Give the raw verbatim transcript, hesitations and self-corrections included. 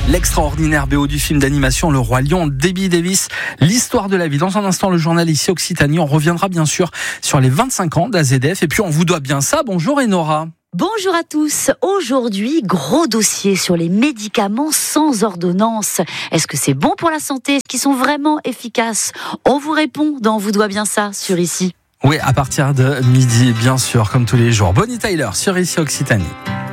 L'extraordinaire B O du film d'animation Le Roi Lion, Debbie Davis, l'histoire de la vie. Dans un instant, le journal ici Occitanie. On reviendra bien sûr sur les vingt-cinq ans d'A Z F. Et puis, on vous doit bien ça. Bonjour Enora. Bonjour à tous. Aujourd'hui, gros dossier sur les médicaments sans ordonnance. Est-ce que c'est bon pour la santé? Est-ce qu'ils sont vraiment efficaces? On vous répond dans On vous doit bien ça sur ici. Oui, à partir de midi, bien sûr, comme tous les jours. Bonnie Tyler sur ici Occitanie.